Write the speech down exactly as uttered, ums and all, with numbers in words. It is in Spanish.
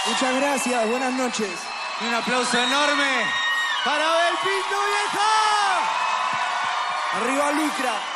Muchas gracias, buenas noches. Y un aplauso enorme para Abel Pinto, vieja. Arriba Licra.